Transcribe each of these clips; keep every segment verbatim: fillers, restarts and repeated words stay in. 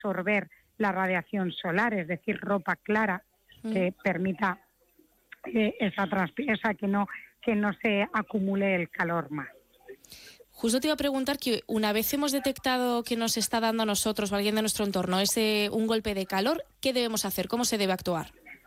absorber la radiación solar, es decir, ropa clara que mm. permita eh, esa, transpi- esa que no que no se acumule el calor más. Justo te iba a preguntar que una vez hemos detectado que nos está dando a nosotros o a alguien de nuestro entorno ese un golpe de calor, ¿qué debemos hacer? ¿Cómo se debe actuar?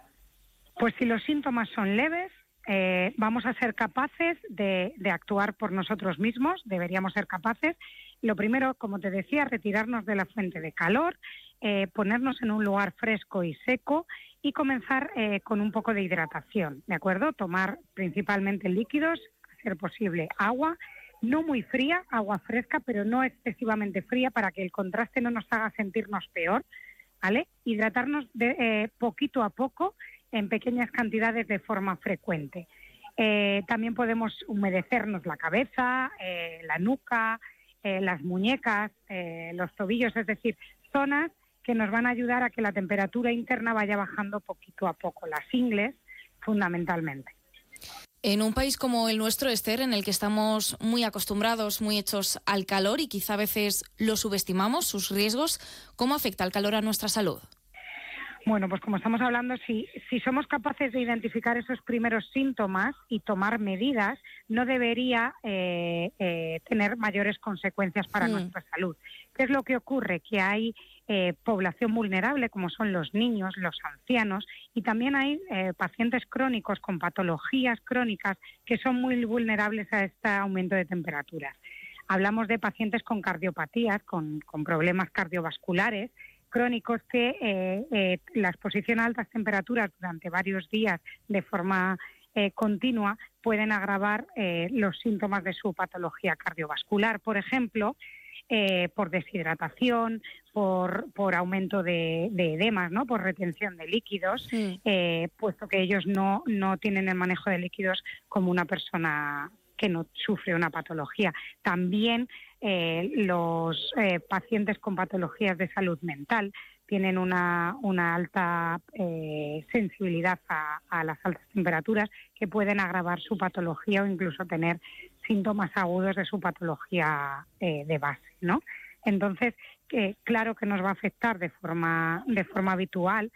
Pues si los síntomas son leves, eh, vamos a ser capaces de, de actuar por nosotros mismos, deberíamos ser capaces. Lo primero, como te decía, retirarnos de la fuente de calor, eh, ponernos en un lugar fresco y seco y comenzar eh, con un poco de hidratación, ¿de acuerdo? Tomar principalmente líquidos, a ser posible agua, no muy fría, agua fresca, pero no excesivamente fría para que el contraste no nos haga sentirnos peor, ¿vale? Hidratarnos de, eh, poquito a poco, en pequeñas cantidades de forma frecuente. Eh, también podemos humedecernos la cabeza, eh, la nuca, eh, las muñecas, eh, los tobillos, es decir, zonas que nos van a ayudar a que la temperatura interna vaya bajando poquito a poco, las ingles fundamentalmente. En un país como el nuestro, Esther, en el que estamos muy acostumbrados, muy hechos al calor y quizá a veces lo subestimamos, sus riesgos, ¿cómo afecta el calor a nuestra salud? Bueno, pues como estamos hablando, si, si somos capaces de identificar esos primeros síntomas y tomar medidas, no debería eh, eh, tener mayores consecuencias para hmm. nuestra salud. ¿Qué es lo que ocurre? Que hay eh, población vulnerable, como son los niños, los ancianos, y también hay eh, pacientes crónicos con patologías crónicas que son muy vulnerables a este aumento de temperaturas. Hablamos de pacientes con cardiopatías, con, con problemas cardiovasculares, crónicos que eh, eh, la exposición a altas temperaturas durante varios días de forma eh, continua pueden agravar eh, los síntomas de su patología cardiovascular, por ejemplo, eh, por deshidratación, por, por aumento de, de edemas, ¿no? Por retención de líquidos, sí. eh, puesto que ellos no, no tienen el manejo de líquidos como una persona que no sufre una patología. También eh, los eh, pacientes con patologías de salud mental tienen una, una alta eh, sensibilidad a, a las altas temperaturas que pueden agravar su patología o incluso tener síntomas agudos de su patología eh, de base, ¿no? Entonces, eh, claro que nos va a afectar de forma, de forma habitual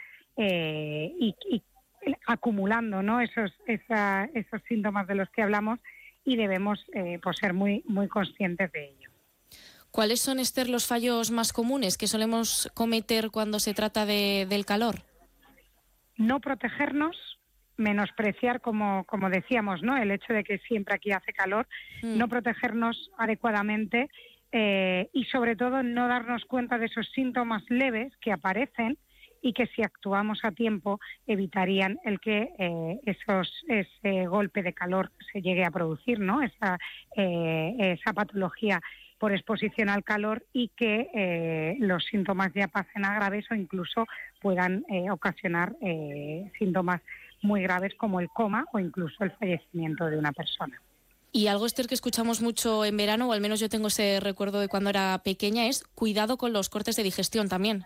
eh, y, y acumulando, ¿no? esos, esa, esos síntomas de los que hablamos, y debemos eh, pues ser muy, muy conscientes de ello. ¿Cuáles son, Esther, los fallos más comunes que solemos cometer cuando se trata de, del calor? No protegernos, menospreciar, como, como decíamos, ¿no? El hecho de que siempre aquí hace calor, mm. no protegernos adecuadamente eh, y sobre todo no darnos cuenta de esos síntomas leves que aparecen y que si actuamos a tiempo evitarían el que eh, esos, ese golpe de calor se llegue a producir, ¿no? Esa, eh, esa patología por exposición al calor y que eh, los síntomas ya pasen a graves o incluso puedan eh, ocasionar eh, síntomas muy graves como el coma o incluso el fallecimiento de una persona. Y algo, Esther, que escuchamos mucho en verano, o al menos yo tengo ese recuerdo de cuando era pequeña, es cuidado con los cortes de digestión también.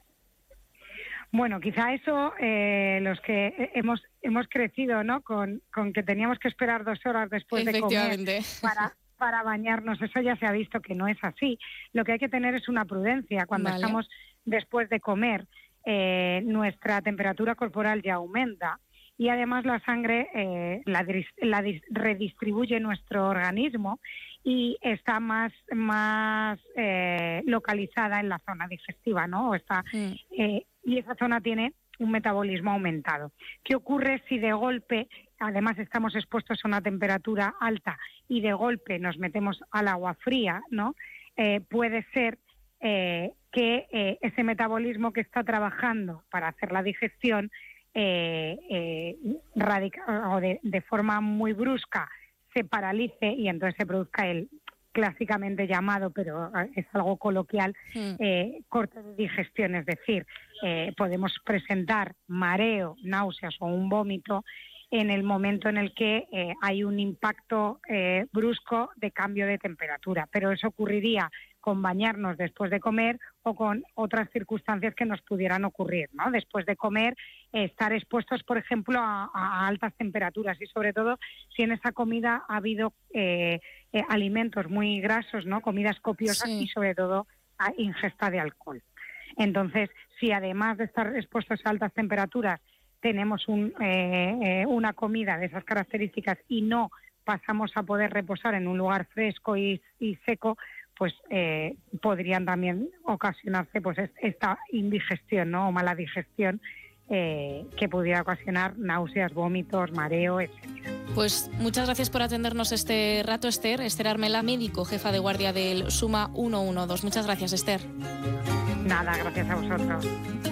Bueno, quizá eso, eh, los que hemos hemos crecido, ¿no? Con, con que teníamos que esperar dos horas después de comer para, para bañarnos, eso ya se ha visto que no es así. Lo que hay que tener es una prudencia. Cuando vale. estamos después de comer, eh, nuestra temperatura corporal ya aumenta y además la sangre eh, la, la redistribuye nuestro organismo y está más, más eh, localizada en la zona digestiva, ¿no? O está... Mm. Eh, y esa zona tiene un metabolismo aumentado. ¿Qué ocurre si de golpe, además estamos expuestos a una temperatura alta y de golpe nos metemos al agua fría, ¿no? Eh, puede ser eh, que eh, ese metabolismo que está trabajando para hacer la digestión eh, eh, radica, o de, de forma muy brusca se paralice y entonces se produzca el clásicamente llamado, pero es algo coloquial, mm. eh, corte de digestión, es decir, eh, podemos presentar mareo, náuseas o un vómito en el momento en el que eh, hay un impacto eh, brusco de cambio de temperatura, pero eso ocurriría con bañarnos después de comer o con otras circunstancias que nos pudieran ocurrir, ¿no? Después de comer, eh, estar expuestos, por ejemplo, a, a altas temperaturas y sobre todo si en esa comida ha habido eh, eh, alimentos muy grasos, ¿no? Comidas copiosas sí. y sobre todo a ingesta de alcohol. Entonces, si además de estar expuestos a altas temperaturas tenemos un, eh, eh, una comida de esas características y no pasamos a poder reposar en un lugar fresco y, y seco, pues eh, podrían también ocasionarse pues esta indigestión, ¿no? O mala digestión eh, que pudiera ocasionar náuseas, vómitos, mareo, etcétera. Pues muchas gracias por atendernos este rato, Esther. Esther Armela, médico, jefa de guardia del SUMA ciento doce. Muchas gracias, Esther. Nada, gracias a vosotros.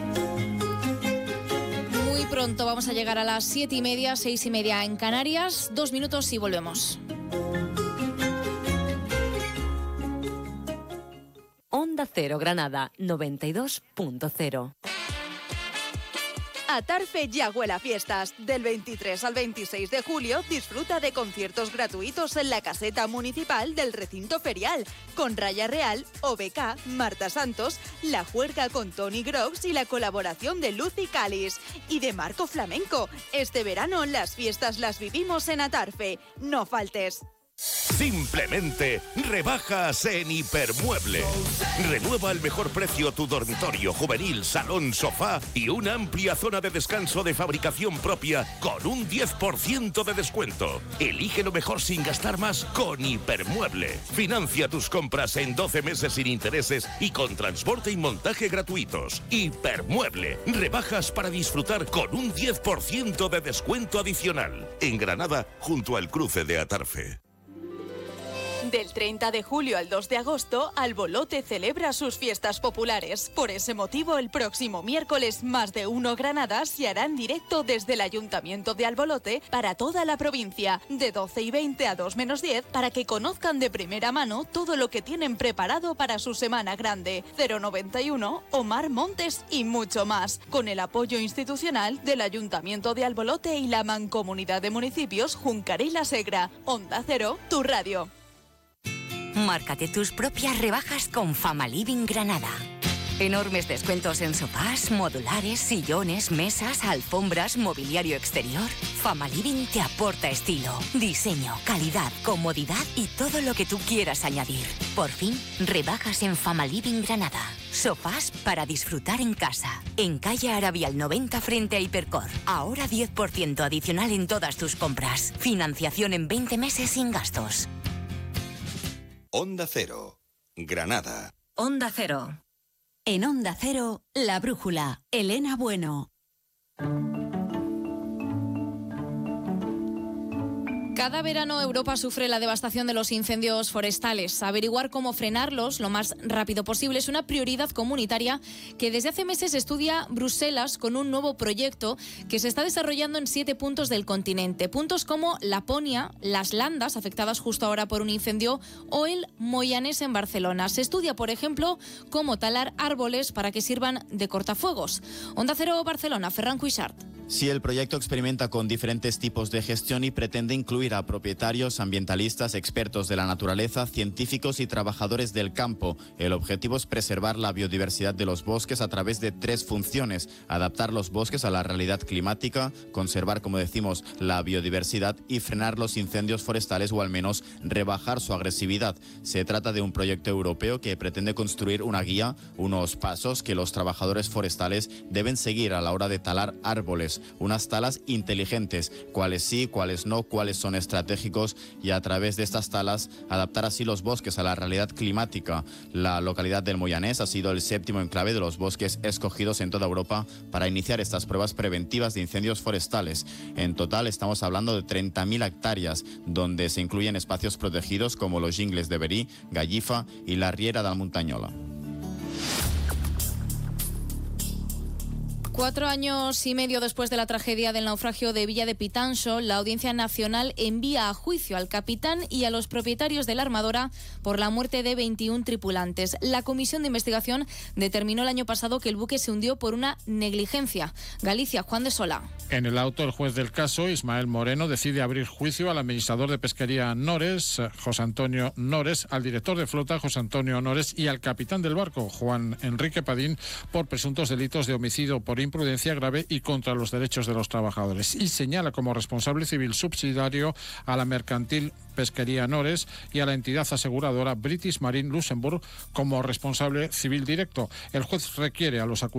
Muy pronto vamos a llegar a las siete y media, seis y media en Canarias. Dos minutos y volvemos. Onda Cero Granada, noventa y dos punto cero. Atarfe ya huele a fiestas. Del veintitrés al veintiséis de julio disfruta de conciertos gratuitos en la caseta municipal del recinto ferial, con Raya Real, O B K, Marta Santos, La Juerga con Tony Grox y la colaboración de Lucy Calis y de Marco Flamenco. Este verano las fiestas las vivimos en Atarfe. No faltes. Simplemente rebajas en Hipermueble. Renueva al mejor precio tu dormitorio juvenil, salón, sofá y una amplia zona de descanso de fabricación propia con un diez por ciento de descuento. Elige lo mejor sin gastar más con Hipermueble. Financia tus compras en doce meses sin intereses y con transporte y montaje gratuitos. Hipermueble. Rebajas para disfrutar con un diez por ciento de descuento adicional. En Granada, junto al cruce de Atarfe. Del treinta de julio al dos de agosto, Albolote celebra sus fiestas populares. Por ese motivo, el próximo miércoles, Más de Uno Granada se hará en directo desde el Ayuntamiento de Albolote para toda la provincia, de doce y veinte a dos menos diez, para que conozcan de primera mano todo lo que tienen preparado para su Semana Grande. cero noventa y uno, Omar Montes y mucho más, con el apoyo institucional del Ayuntamiento de Albolote y la Mancomunidad de Municipios Juncar y La Segra. Onda Cero, tu radio. Márcate tus propias rebajas con Famaliving Granada. Enormes descuentos en sofás, modulares, sillones, mesas, alfombras, mobiliario exterior. Famaliving te aporta estilo, diseño, calidad, comodidad y todo lo que tú quieras añadir. Por fin, rebajas en Famaliving Granada. Sofás para disfrutar en casa. En calle Arabial noventa frente a Hipercor. Ahora diez por ciento adicional en todas tus compras. Financiación en veinte meses sin gastos. Onda Cero, Granada. Onda Cero. En Onda Cero, La Brújula, Elena Bueno. Cada verano Europa sufre la devastación de los incendios forestales. Averiguar cómo frenarlos lo más rápido posible es una prioridad comunitaria que desde hace meses estudia Bruselas con un nuevo proyecto que se está desarrollando en siete puntos del continente. Puntos como Laponia, Las Landas, afectadas justo ahora por un incendio, o el Moianès en Barcelona. Se estudia, por ejemplo, cómo talar árboles para que sirvan de cortafuegos. Onda Cero Barcelona, Ferran Cuixart. Sí, el proyecto experimenta con diferentes tipos de gestión y pretende incluir a propietarios, ambientalistas, expertos de la naturaleza, científicos y trabajadores del campo. El objetivo es preservar la biodiversidad de los bosques a través de tres funciones: adaptar los bosques a la realidad climática, conservar, como decimos, la biodiversidad y frenar los incendios forestales o al menos rebajar su agresividad. Se trata de un proyecto europeo que pretende construir una guía, unos pasos que los trabajadores forestales deben seguir a la hora de talar árboles. Unas talas inteligentes, cuáles sí, cuáles no, cuáles son estratégicos, y a través de estas talas adaptar así los bosques a la realidad climática. La localidad del Moianès ha sido el séptimo enclave de los bosques escogidos en toda Europa para iniciar estas pruebas preventivas de incendios forestales. En total estamos hablando de treinta mil hectáreas, donde se incluyen espacios protegidos como los Jingles de Verí, Gallifa y la Riera del Muntañola. Cuatro años y medio después de la tragedia del naufragio de Villa de Pitanso, la Audiencia Nacional envía a juicio al capitán y a los propietarios de la armadora por la muerte de veintiún tripulantes. La comisión de investigación determinó el año pasado que el buque se hundió por una negligencia. Galicia, Juan de Sola. En el auto, el juez del caso, Ismael Moreno, decide abrir juicio al administrador de pesquería Nores, José Antonio Nores, al director de flota, José Antonio Nores, y al capitán del barco, Juan Enrique Padín, por presuntos delitos de homicidio por imprudencia grave y contra los derechos de los trabajadores. Y señala como responsable civil subsidiario a la mercantil Pesquería Nores y a la entidad aseguradora British Marine Luxembourg como responsable civil directo. El juez requiere a los acusados